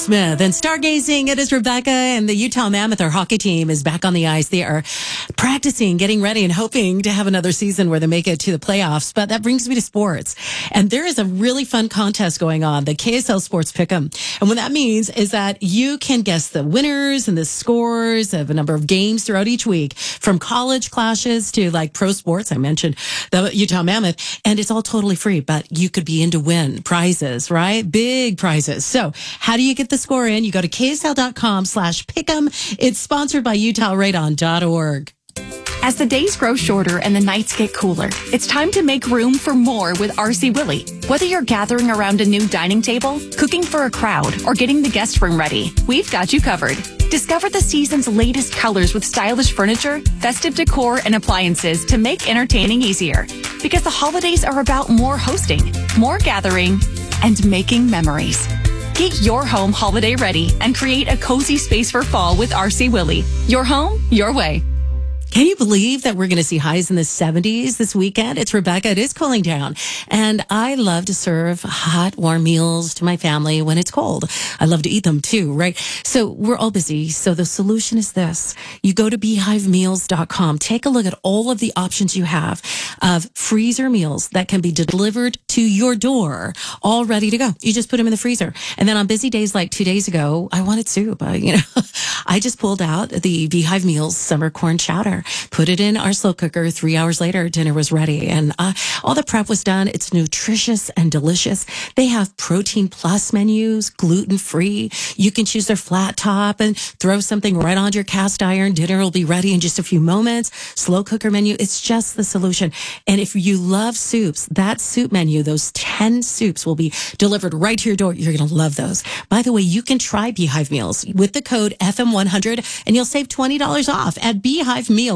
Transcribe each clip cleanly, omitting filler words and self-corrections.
Smith and stargazing. It is Rebecca, and the Utah Mammoth, our hockey team, is back on the ice. They are practicing, getting ready, and hoping to have another season where they make it to the playoffs. But that brings me to sports. And there is a really fun contest going on, the KSL Sports Pick'em. And what that means is that you can guess the winners and the scores of a number of games throughout each week, from college clashes to like pro sports. I mentioned the Utah Mammoth, and it's all totally free, but you could be in to win prizes, right? Big prizes. So how do you get the score in? You go to ksl.com/pick'em. It's sponsored by UtahRadon.org. As the days grow shorter and the nights get cooler, it's time to make room for more with RC Willey. Whether you're gathering around a new dining table, cooking for a crowd, or getting the guest room ready, we've got you covered. Discover the season's latest colors with stylish furniture, festive decor, and appliances to make entertaining easier. Because the holidays are about more hosting, more gathering, and making memories. Get your home holiday ready and create a cozy space for fall with RC Willey. Your home, your way. Can you believe that we're going to see highs in the 70s this weekend? It's Rebecca. It is cooling down. And I love to serve hot, warm meals to my family when it's cold. I love to eat them too, right? So we're all busy. So the solution is this. You go to beehivemeals.com. Take a look at all of the options you have of freezer meals that can be delivered to your door, all ready to go. You just put them in the freezer. And then on busy days like 2 days ago, I wanted soup. I just pulled out the Beehive Meals summer corn chowder. Put it in our slow cooker. 3 hours later, dinner was ready. And all the prep was done. It's nutritious and delicious. They have protein plus menus, gluten-free. You can choose their flat top and throw something right onto your cast iron. Dinner will be ready in just a few moments. Slow cooker menu. It's just the solution. And if you love soups, that soup menu, those 10 soups will be delivered right to your door. You're going to love those. By the way, you can try Beehive Meals with the code FM100 and you'll save $20 off at beehivemeals.com.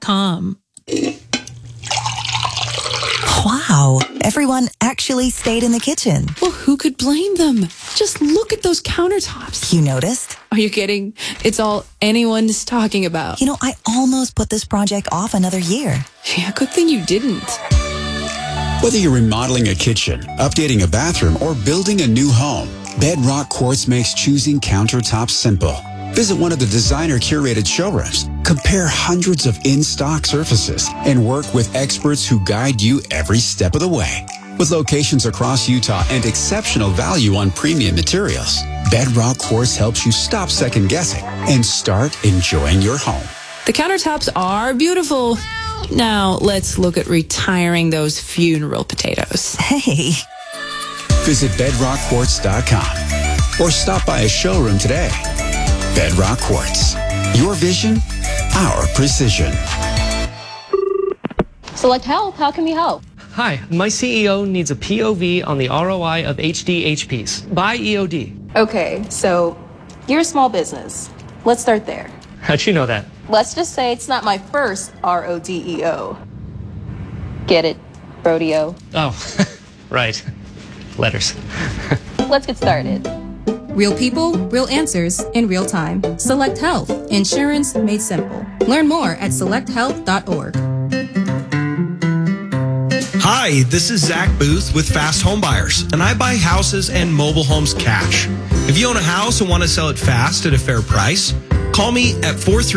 Wow, everyone actually stayed in the kitchen. Well, who could blame them? Just look at those countertops. You noticed? Are you kidding? It's all anyone's talking about. You know, I almost put this project off another year. Yeah, good thing you didn't. Whether you're remodeling a kitchen, updating a bathroom, or building a new home, Bedrock Quartz makes choosing countertops simple. Visit one of the designer-curated showrooms, compare hundreds of in-stock surfaces, and work with experts who guide you every step of the way. With locations across Utah and exceptional value on premium materials, Bedrock Quartz helps you stop second-guessing and start enjoying your home. The countertops are beautiful. Now, let's look at retiring those funeral potatoes. Hey. Visit bedrockquartz.com or stop by a showroom today. Bedrock Quartz. Your vision, our precision. Select Help, how can we help? Hi, my CEO needs a POV on the ROI of HDHPs by EOD. Okay, so you're a small business. Let's start there. How'd you know that? Let's just say it's not my first RODEO. Get it? Rodeo. Oh, right. Letters. Let's get started. Real people, real answers in real time. Select Health. Insurance made simple. Learn more at selecthealth.org. Hi, this is Zach Booth with Fast Home Buyers, and I buy houses and mobile homes cash. If you own a house and want to sell it fast at a fair price, call me at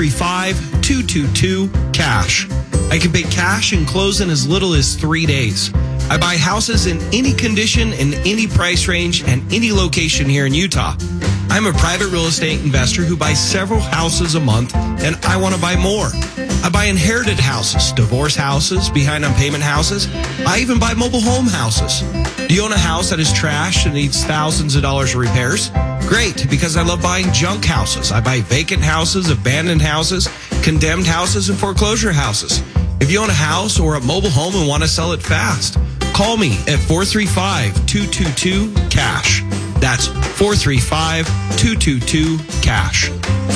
435-222-CASH. I can pay cash and close in as little as 3 days. I buy houses in any condition, in any price range, and any location here in Utah. I'm a private real estate investor who buys several houses a month, and I want to buy more. I buy inherited houses, divorce houses, behind on payment houses. I even buy mobile home houses. Do you own a house that is trashed and needs thousands of dollars of repairs? Great, because I love buying junk houses. I buy vacant houses, abandoned houses, condemned houses, and foreclosure houses. If you own a house or a mobile home and want to sell it fast, call me at 435-222-CASH. That's 435-222-CASH.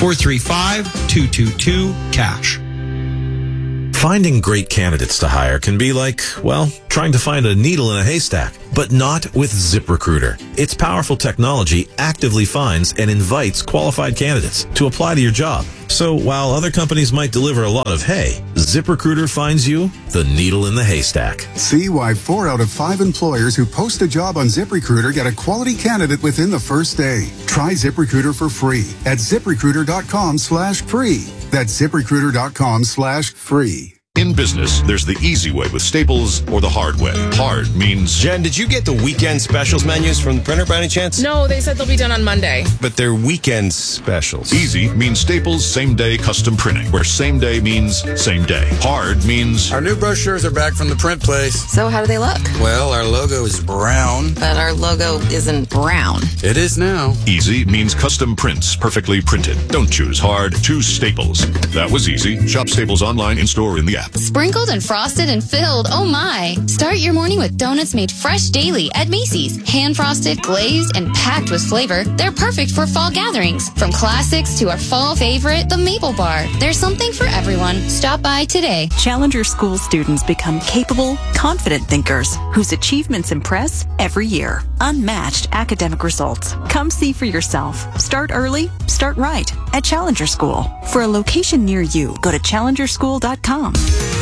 435-222-CASH. Finding great candidates to hire can be like, well, trying to find a needle in a haystack, but not with ZipRecruiter. Its powerful technology actively finds and invites qualified candidates to apply to your job. So while other companies might deliver a lot of hay, ZipRecruiter finds you the needle in the haystack. See why 4 out of 5 employers who post a job on ZipRecruiter get a quality candidate within the first day. Try ZipRecruiter for free at ZipRecruiter.com/free. That's ZipRecruiter.com/free. In business, there's the easy way with Staples or the hard way. Hard means... Jen, did you get the weekend specials menus from the printer by any chance? No, they said they'll be done on Monday. But they're weekend specials. Easy means Staples same-day custom printing, where same day means same day. Hard means... Our new brochures are back from the print place. So how do they look? Well, our logo is brown. But our logo isn't brown. It is now. Easy means custom prints, perfectly printed. Don't choose hard, choose Staples. That was easy. Shop Staples online, in-store, in the app. Sprinkled and frosted and filled, oh my! Start your morning with donuts made fresh daily at Macy's. Hand-frosted, glazed, and packed with flavor, they're perfect for fall gatherings. From classics to our fall favorite, the Maple Bar. There's something for everyone. Stop by today. Challenger School students become capable, confident thinkers whose achievements impress every year. Unmatched academic results. Come see for yourself. Start early, start right at Challenger School. For a location near you, go to challengerschool.com.